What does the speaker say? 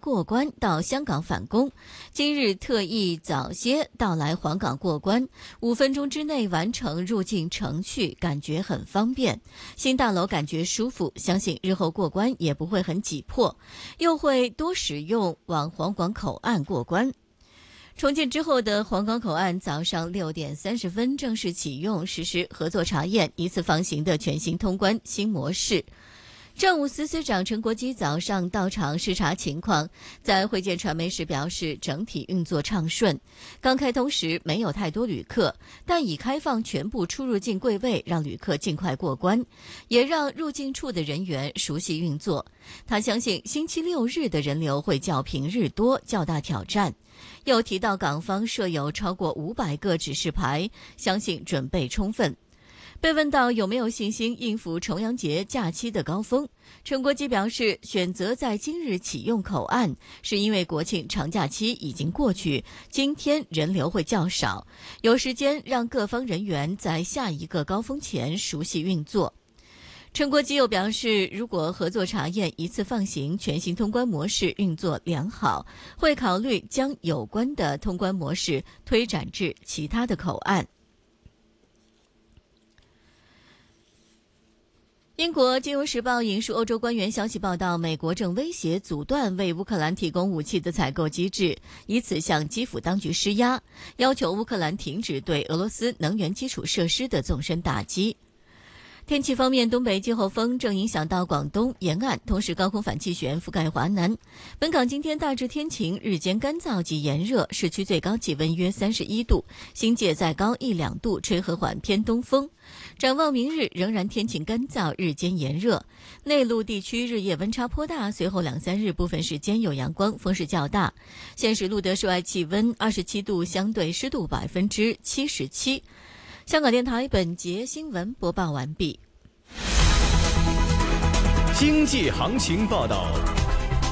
过关到香港返工，今日特意早些到来黄港过关，5分钟之内完成入境程序，感觉很方便。新大楼感觉舒服，相信日后过关也不会很挤迫，又会多使用往黄港口岸过关。重建之后的黄港口岸早上6点30分正式启用，实施合作查验、一次放行的全新通关新模式。政务司司长陈国基早上到场视察情况，在会见传媒时表示，整体运作畅顺。刚开通时没有太多旅客，但已开放全部出入境柜位，让旅客尽快过关，也让入境处的人员熟悉运作。他相信星期6日的人流会较平日多，较大挑战。又提到港方设有超过500个指示牌，相信准备充分。被问到有没有信心应付重阳节假期的高峰，陈国基表示，选择在今日启用口岸，是因为国庆长假期已经过去，今天人流会较少，有时间让各方人员在下一个高峰前熟悉运作。陈国基又表示，如果合作查验一次放行全新通关模式运作良好，会考虑将有关的通关模式推展至其他的口岸。英国《金融时报》引述欧洲官员消息报道，美国正威胁阻断为乌克兰提供武器的采购机制，以此向基辅当局施压，要求乌克兰停止对俄罗斯能源基础设施的纵深打击。天气方面，东北季候风正影响到广东沿岸，同时高空反气旋覆盖华南。本港今天大致天晴，日间干燥及炎热，市区最高气温约31度，新界再高1-2度，吹和缓偏东风。展望明日仍然天晴干燥，日间炎热，内陆地区日夜温差颇大，随后2-3日部分时间有阳光，风势较大。现时录得室外气温27度，相对湿度77%。香港电台本节新闻播报完毕。 经济行情报道。